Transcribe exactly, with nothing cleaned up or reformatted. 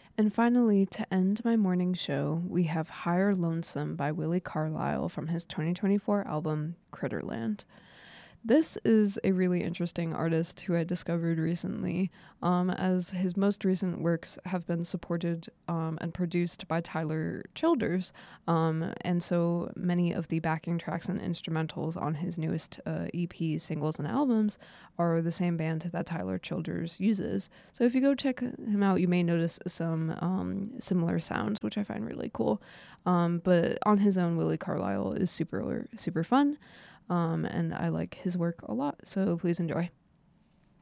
And finally, to end my morning show, we have Higher Lonesome by Willie Carlisle from his twenty twenty-four album Critterland. This is a really interesting artist who I discovered recently, um, as his most recent works have been supported um, and produced by Tyler Childers, um, and so many of the backing tracks and instrumentals on his newest uh, E Ps, singles, and albums are the same band that Tyler Childers uses. So if you go check him out, you may notice some um, similar sounds, which I find really cool. Um, but on his own, Willie Carlisle is super, super fun. Um, and I like his work a lot, so please enjoy.